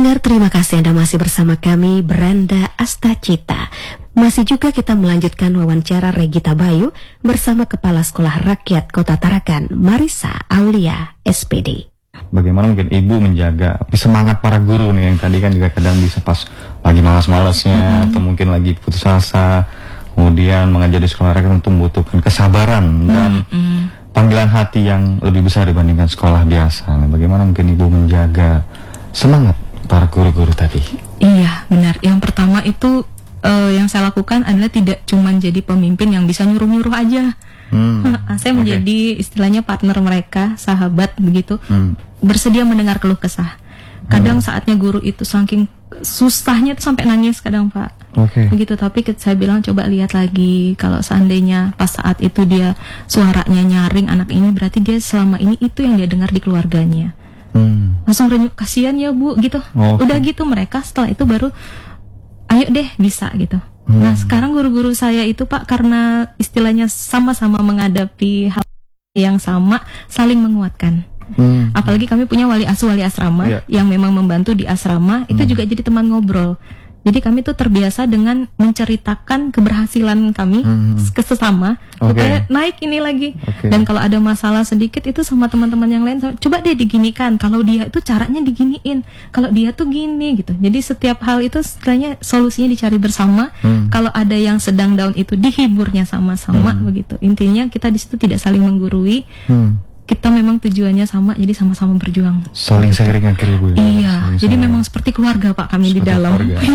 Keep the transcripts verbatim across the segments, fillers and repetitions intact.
Pendengar, terima kasih Anda masih bersama kami, Branda Astacita. Masih juga kita melanjutkan wawancara Regita Bayu bersama Kepala Sekolah Rakyat Kota Tarakan, Marisa Aulia, S P D. Bagaimana mungkin ibu menjaga semangat para guru nih, yang tadi kan juga kadang bisa pas lagi malas-malasnya, mm-hmm. atau mungkin lagi putus asa, kemudian mengajar di sekolah rakyat tentu membutuhkan kesabaran dan mm-hmm. panggilan hati yang lebih besar dibandingkan sekolah biasa. Nah, bagaimana mungkin ibu menjaga semangat para guru-guru tadi? Iya, benar. Yang pertama itu uh, yang saya lakukan adalah tidak cuma jadi pemimpin yang bisa nyuruh-nyuruh aja. Hmm, saya okay. menjadi istilahnya partner mereka, sahabat begitu, hmm. bersedia mendengar keluh kesah. Kadang hmm. saatnya guru itu saking susahnya tuh sampai nangis kadang, Pak. Okay. Begitu, tapi saya bilang coba lihat lagi, kalau seandainya pas saat itu dia suaranya nyaring anak ini, berarti dia selama ini itu yang dia dengar di keluarganya. Hmm. Langsung renyuk, kasihan ya Bu gitu. Okay. Udah gitu mereka setelah itu baru ayo deh bisa gitu. Hmm. Nah sekarang guru-guru saya itu Pak, karena istilahnya sama-sama menghadapi hal yang sama, saling menguatkan. Hmm. Apalagi kami punya wali asuh wali asrama yeah. yang memang membantu di asrama, itu hmm. juga jadi teman ngobrol. Jadi kami tuh terbiasa dengan menceritakan keberhasilan kami hmm. ke sesama, okay. supaya naik ini lagi. Okay. Dan kalau ada masalah sedikit itu sama teman-teman yang lain, coba deh diginikan. Kalau dia itu caranya diginiin, kalau dia tuh gini gitu. Jadi setiap hal itu setelahnya solusinya dicari bersama. Hmm. Kalau ada yang sedang down itu dihiburnya sama-sama hmm. begitu. Intinya kita di situ tidak saling menggurui. Hmm. Kita memang tujuannya sama, jadi sama-sama berjuang. Saling sharing akhirnya Bu. Iya, saling jadi saling. Memang seperti keluarga Pak kami seperti di dalam.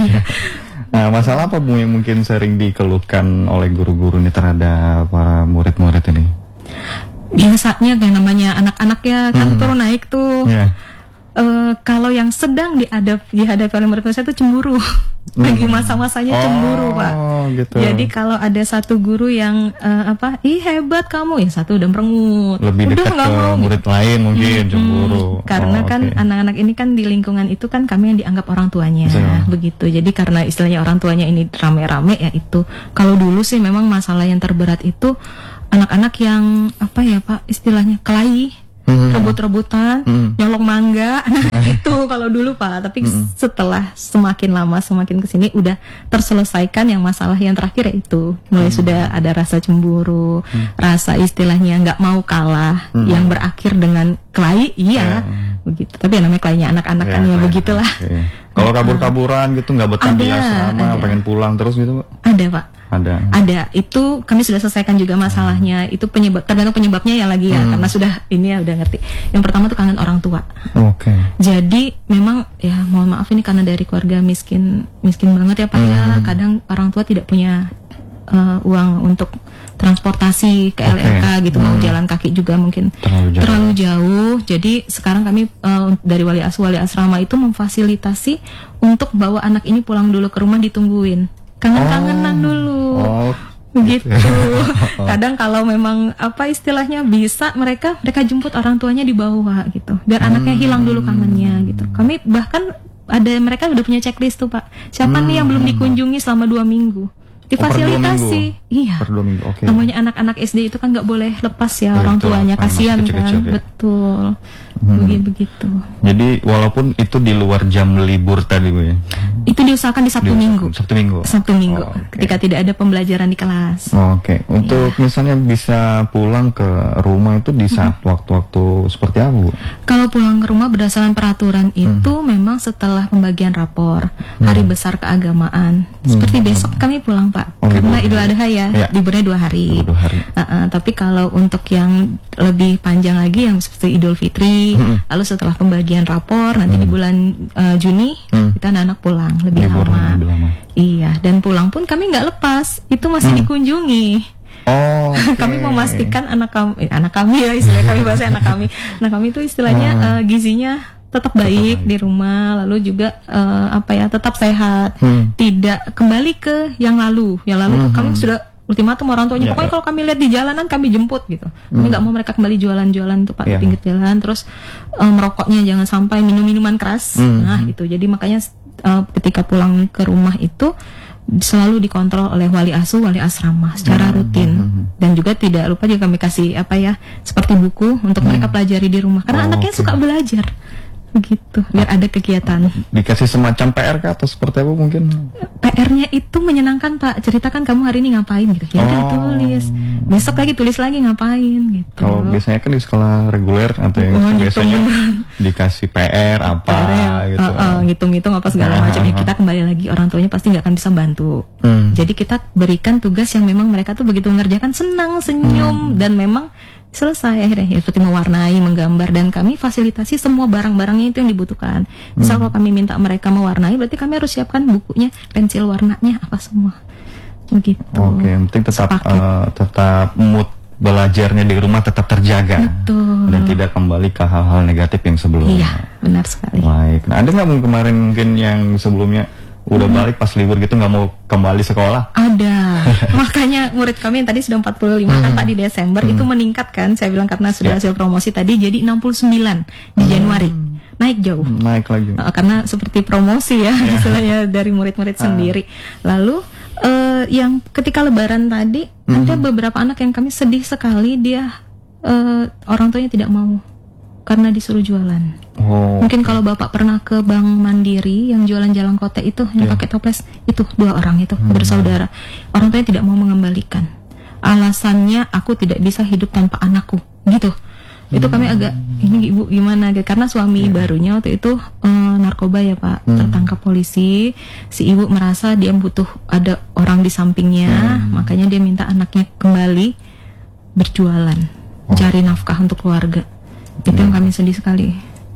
Nah, masalah apa Bu yang mungkin sering dikeluhkan oleh guru-guru ini terhadap para murid-murid ini? Biasanya kayak namanya anak-anak ya kan hmm. turun naik tuh. Yeah. Uh, kalau yang sedang dihadap, dihadapi oleh murid saya itu cemburu. Lagi masa-masanya oh, cemburu Pak. Gitu. Jadi kalau ada satu guru yang uh, apa, ih hebat kamu, ya satu udah merengut. Lebih udah dekat ke mau, murid gitu. Lain mungkin hmm, cemburu. Karena oh, kan okay. anak-anak ini kan di lingkungan itu kan kami yang dianggap orang tuanya, so. begitu. Jadi karena istilahnya orang tuanya ini rame-rame ya itu. Kalau dulu sih memang masalah yang terberat itu anak-anak yang apa ya Pak, istilahnya kelahi. Hmm. Rebut-rebutan, hmm. nyolong mangga, nah itu kalau dulu Pak. Tapi hmm. setelah semakin lama semakin kesini udah terselesaikan yang masalah yang terakhir ya itu. Mulai hmm. sudah ada rasa cemburu, hmm. rasa istilahnya nggak mau kalah, hmm. yang berakhir dengan kelahi, iya, hmm. begitu. Tapi yang namanya kelahinya anak-anak ya, kan ya begitulah. Okay. Kalau kabur-kaburan gitu nggak betah di asrama, pengen pulang terus gitu Pak? Ada Pak. Ada. Ada. Itu kami sudah selesaikan juga masalahnya. Hmm. Itu penyebab, tergantung penyebabnya ya lagi ya, hmm. karena sudah ini ya udah ngerti. Yang pertama tuh kangen orang tua. Oke. Okay. Jadi memang ya mohon maaf ini karena dari keluarga miskin, miskin banget ya Pak hmm. ya. Kadang orang tua tidak punya uh, uang untuk transportasi ke okay. L R K gitu, hmm. mau jalan kaki juga mungkin terlalu jauh. terlalu jauh. Jadi sekarang kami uh, dari wali asuh wali asrama itu memfasilitasi untuk bawa anak ini pulang dulu ke rumah ditungguin. Kangen-kangenan oh. dulu oh. begitu. Kadang kalau memang apa istilahnya bisa mereka mereka jemput orang tuanya di bawah gitu, biar hmm. anaknya hilang dulu kangennya gitu. Kami bahkan ada mereka udah punya checklist tuh Pak, siapa hmm. nih yang belum dikunjungi selama dua minggu difasilitasi. Oh, iya. Per dua minggu. Okay. Namanya anak-anak S D itu kan nggak boleh lepas ya, ya orang tuanya, kasihan kan. Ya. Betul. Hmm. Begitu. Jadi walaupun itu di luar jam libur tadi Bu ya. Itu diusahakan di Sabtu di, Minggu. Sabtu Minggu. Sabtu Minggu. Oh, okay. Ketika tidak ada pembelajaran di kelas. Oh, Oke. Okay. Untuk ya. misalnya bisa pulang ke rumah itu di saat hmm. waktu-waktu seperti apa Bu? Kalau pulang ke rumah berdasarkan peraturan itu hmm. memang setelah pembagian rapor hmm. hari besar keagamaan. Seperti hmm. besok kami pulang Pak. Oh, karena Idul Adha ya, ya. liburnya dua hari. Dua hari. Uh, uh, tapi kalau untuk yang lebih panjang lagi yang seperti Idul Fitri, hmm. lalu setelah pembagian rapor nanti hmm. di bulan uh, Juni hmm. kita anak-anak pulang lebih lama. lebih lama. Iya, dan pulang pun kami nggak lepas, itu masih hmm. dikunjungi. Oh, okay. Kami memastikan anak kami, eh, anak kami ya istilah kami bahasa anak kami, anak kami itu istilahnya hmm. uh, gizinya tetap baik tetap di rumah, lalu juga uh, apa ya tetap sehat, hmm. tidak kembali ke yang lalu, yang lalu hmm. kami sudah ultimatum orang tuanya, yeah, pokoknya yeah. kalau kami lihat di jalanan kami jemput gitu. Kami nggak hmm. mau mereka kembali jualan-jualan tuh Pak yeah. di pinggir jalan, terus um, merokoknya jangan sampai minum minuman keras. Hmm. Nah itu, jadi makanya uh, ketika pulang ke rumah itu selalu dikontrol oleh wali asuh, wali asrama secara hmm. rutin. Hmm. Dan juga tidak lupa juga kami kasih apa ya seperti buku untuk hmm. mereka pelajari di rumah, karena oh, anaknya okay. suka belajar. begitu, biar ada kegiatan. Dikasih semacam P R kah atau seperti apa mungkin? P R-nya itu menyenangkan Pak, ceritakan kamu hari ini ngapain gitu. Ya udah Oh. tulis, besok lagi tulis lagi ngapain gitu. Kalau biasanya kan di sekolah reguler atau yang Oh, biasanya ngitung. dikasih P R apa Akhirnya, gitu. uh, uh, ngitung-ngitung apa segala Ah, macam. Ya ah, kita kembali lagi, orang tuanya pasti nggak akan bisa bantu. Hmm. Jadi kita berikan tugas yang memang mereka tuh begitu mengerjakan senang, senyum, dan memang selesai akhirnya. Ya, seperti mewarnai, menggambar, dan kami fasilitasi semua barang-barangnya itu yang dibutuhkan. Misal kalau kami minta mereka mewarnai, berarti kami harus siapkan bukunya, pensil warnanya apa semua. Begitu. Oke, yang penting tetap Sepaket. uh, tetap mood belajarnya di rumah tetap terjaga. Betul. Dan tidak kembali ke hal-hal negatif yang sebelumnya. Iya, benar sekali. Baik. Nah, ada nggak mungkin kemarin mungkin yang sebelumnya udah balik pas libur gitu nggak mau kembali sekolah? Ada. Makanya murid kami yang tadi sudah empat puluh lima kan Pak di Desember itu meningkat kan. Saya bilang karena sudah Ya. hasil promosi tadi jadi enam puluh sembilan di Januari. Naik jauh. Naik lagi. Uh, karena seperti promosi ya istilahnya dari murid-murid sendiri. Lalu uh, yang ketika lebaran tadi ada beberapa anak yang kami sedih sekali, dia uh, orang tuanya tidak mau karena disuruh jualan. Oh. Mungkin kalau Bapak pernah ke Bank Mandiri yang jualan jalan kote itu yang Iya. pakai toples, itu dua orang itu bersaudara. Orang tuanya tidak mau mengembalikan. Alasannya aku tidak bisa hidup tanpa anakku, gitu. Itu kami agak ini Ibu gimana gitu, karena suami barunya waktu itu eh, narkoba ya Pak, tertangkap polisi. Si ibu merasa dia butuh ada orang di sampingnya, makanya dia minta anaknya kembali berjualan, cari nafkah untuk keluarga. Itu yang kami sedih sekali.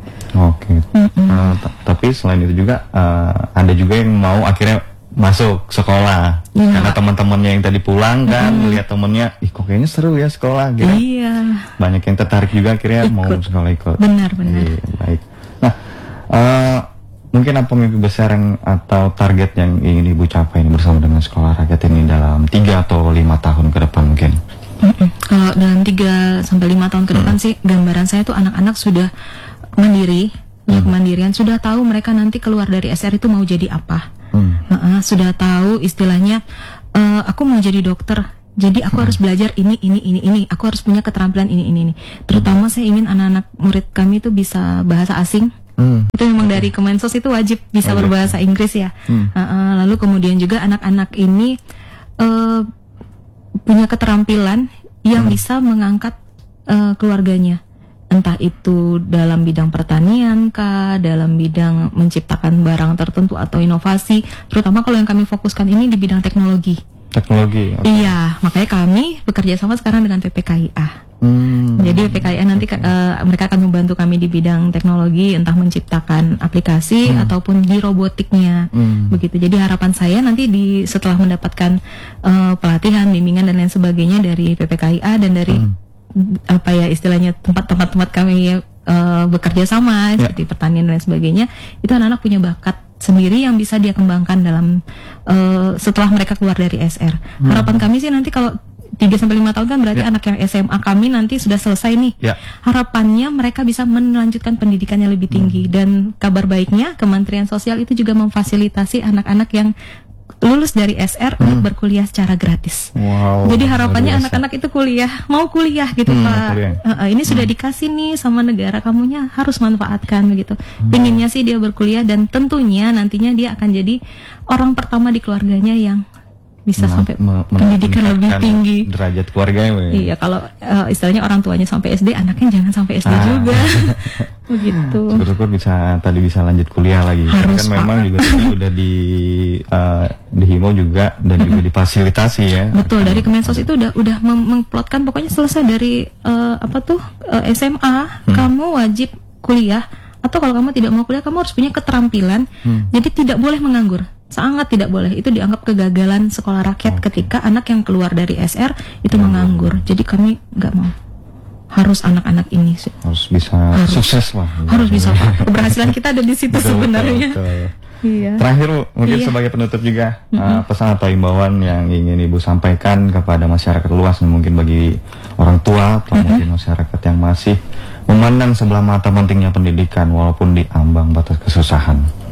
Oke. Uh, t- tapi selain itu juga uh, ada juga yang mau akhirnya masuk sekolah Iya. karena teman-temannya yang tadi pulang kan melihat temennya, ih kok kayaknya seru ya sekolah gitu. Iya, Banyak yang tertarik juga akhirnya mau Ikut. sekolah ikut. benar-benar. Iya, baik. Nah, uh, mungkin apa mimpi besar yang atau target yang ingin Ibu capai ini bersama dengan Sekolah Rakyat ini dalam tiga atau lima tahun ke depan mungkin? Mm-mm. Kalau dalam tiga sampai lima tahun ke depan sih gambaran saya tuh anak-anak sudah mandiri, punya kemandirian, sudah tahu mereka nanti keluar dari S R itu mau jadi apa. Hmm. Nah, sudah tahu istilahnya eh, aku mau jadi dokter. Jadi aku harus belajar ini ini ini ini. Aku harus punya keterampilan ini ini ini. Terutama saya ingin anak-anak murid kami itu bisa bahasa asing. Hmm. Itu memang dari Kemensos itu wajib bisa Wajib. berbahasa Inggris ya. Hmm. Uh, uh, lalu kemudian juga anak-anak ini eh, punya keterampilan yang bisa mengangkat eh, keluarganya, entah itu dalam bidang pertanian kah, dalam bidang menciptakan barang tertentu atau inovasi, terutama kalau yang kami fokuskan ini di bidang teknologi. Teknologi. oke. Iya, makanya kami bekerja sama sekarang dengan P P K I A. Hmm. Jadi P P K I A nanti eh, mereka akan membantu kami di bidang teknologi, entah menciptakan aplikasi ataupun di robotiknya, Hmm. begitu. Jadi harapan saya nanti di setelah mendapatkan eh, pelatihan, bimbingan dan lain sebagainya dari P P K I A dan dari apa ya istilahnya tempat-tempat-tempat kami eh, bekerja sama Ya. seperti pertanian dan lain sebagainya, itu anak-anak punya bakat sendiri yang bisa dia kembangkan dalam eh, setelah mereka keluar dari S R. Harapan kami sih nanti kalau tiga sampai lima tahun kan berarti Ya. anak yang S M A kami nanti sudah selesai nih. Ya. Harapannya mereka bisa melanjutkan pendidikannya lebih tinggi, dan kabar baiknya Kementerian Sosial itu juga memfasilitasi anak-anak yang lulus dari S R untuk berkuliah secara gratis. Wow. Jadi harapannya luar biasa. anak-anak itu kuliah, mau kuliah gitu Hmm, Pak. kuliah. Uh, uh, ini sudah dikasih nih sama negara, kamunya harus manfaatkan begitu. Pinginnya sih dia berkuliah, dan tentunya nantinya dia akan jadi orang pertama di keluarganya yang bisa Me- sampai me- pendidikan lebih meningkatkan tinggi. derajat keluarganya. Weh. Iya, kalau uh, istilahnya orang tuanya sampai S D, anaknya jangan sampai S D Ah. juga. Begitu. Syukur-syukur bisa tadi bisa lanjut kuliah lagi. Harus, kan Pak. memang juga tadi udah di uh, dihimbau juga dan juga difasilitasi ya. Betul, dari Kemensos itu udah udah mem- mengplotkan pokoknya selesai dari eh, apa tuh eh, S M A kamu wajib kuliah, atau kalau kamu tidak mau kuliah kamu harus punya keterampilan. Jadi tidak boleh menganggur. Sangat tidak boleh. Itu dianggap kegagalan sekolah rakyat ketika anak yang keluar dari S R itu menganggur. Jadi kami nggak mau. Harus anak-anak ini sih. Harus bisa Harus. sukses lah. Harus bisa, Pak. Keberhasilan kita ada di situ Betul, sebenarnya. betul, betul. Iya. Terakhir Bu, mungkin Iya. sebagai penutup juga uh, pesan atau imbauan yang ingin Ibu sampaikan kepada masyarakat luas, mungkin bagi orang tua atau mungkin masyarakat yang masih memandang sebelah mata pentingnya pendidikan walaupun di ambang batas kesusahan.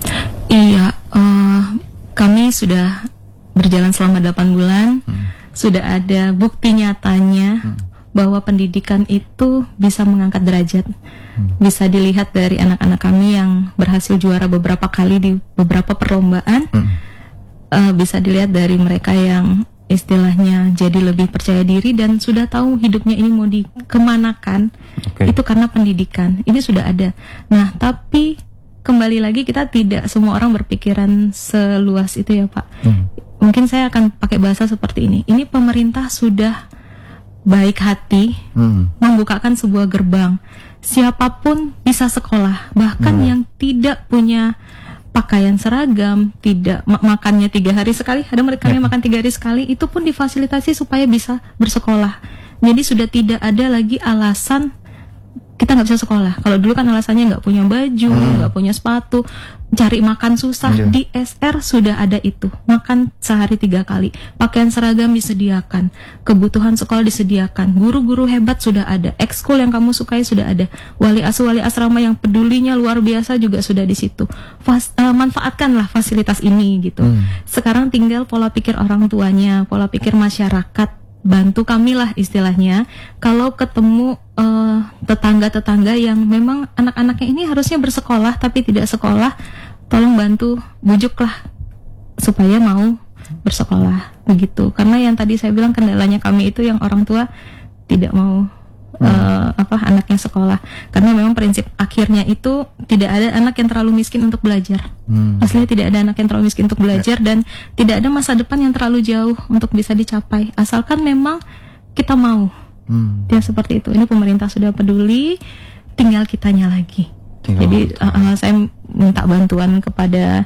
Iya, eh, kami sudah berjalan selama delapan bulan, sudah ada bukti nyatanya bahwa pendidikan itu bisa mengangkat derajat. Hmm. Bisa dilihat dari anak-anak kami yang berhasil juara beberapa kali di beberapa perlombaan. Hmm. Uh, bisa dilihat dari mereka yang istilahnya jadi lebih percaya diri dan sudah tahu hidupnya ini mau dikemanakan. Okay. Itu karena pendidikan. Ini sudah ada. Nah, tapi kembali lagi kita tidak semua orang berpikiran seluas itu ya Pak. Hmm. Mungkin saya akan pakai bahasa seperti ini. Ini pemerintah sudah baik hati hmm. membukakan sebuah gerbang. Siapapun bisa sekolah, bahkan hmm. yang tidak punya pakaian seragam, tidak mak makannya tiga hari sekali, ada mereka yang makan tiga hari sekali, itu pun difasilitasi supaya bisa bersekolah. Jadi sudah tidak ada lagi alasan kita nggak bisa sekolah. Kalau dulu kan alasannya nggak punya baju, nggak hmm. punya sepatu, cari makan susah. Yeah. Di S R sudah ada itu, makan sehari tiga kali, pakaian seragam disediakan, kebutuhan sekolah disediakan, guru-guru hebat sudah ada, ekskul yang kamu sukai sudah ada, wali asuh wali asrama yang pedulinya luar biasa juga sudah di situ. Fas, uh, manfaatkanlah fasilitas ini gitu. Hmm. Sekarang tinggal pola pikir orang tuanya, pola pikir masyarakat. Bantu kami lah istilahnya. Kalau ketemu uh, tetangga-tetangga yang memang anak-anaknya ini harusnya bersekolah tapi tidak sekolah, tolong bantu bujuklah supaya mau bersekolah begitu. Karena yang tadi saya bilang kendalanya kami itu yang orang tua tidak mau hmm. uh, apa anaknya sekolah. Karena memang prinsip akhirnya itu tidak ada anak yang terlalu miskin untuk belajar. Hmm. Aslinya tidak ada anak yang terlalu miskin untuk belajar, dan tidak ada masa depan yang terlalu jauh untuk bisa dicapai. Asalkan memang kita mau. Hmm. Ya seperti itu. Ini pemerintah sudah peduli, tinggal kitanya lagi. Tinggal Jadi uh, saya minta bantuan kepada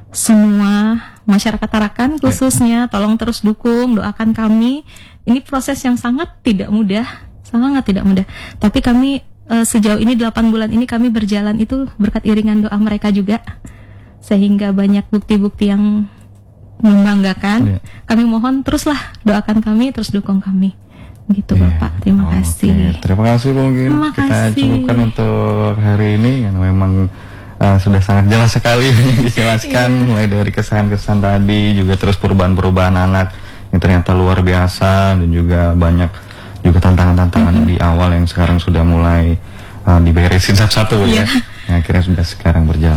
semua masyarakat Tarakan khususnya, tolong terus dukung, doakan kami. Ini proses yang sangat tidak mudah, sangat tidak mudah. Tapi kami uh, sejauh ini delapan bulan ini kami berjalan itu berkat iringan doa mereka juga. Sehingga banyak bukti-bukti yang membanggakan. Yeah. Kami mohon teruslah doakan kami, terus dukung kami. Gitu yeah. Bapak, terima oh, kasih. Okay. Terima kasih mungkin terima kita kasih. cukupkan untuk hari ini yang memang uh, sudah sangat jelas sekali dijelaskan yeah. mulai dari kesan-kesan tadi, juga terus perubahan-perubahan anak yang ternyata luar biasa, dan juga banyak juga tantangan-tantangan mm-hmm. di awal yang sekarang sudah mulai uh, diberesin satu-satu yeah. ya. Yang akhirnya sudah sekarang berjalan.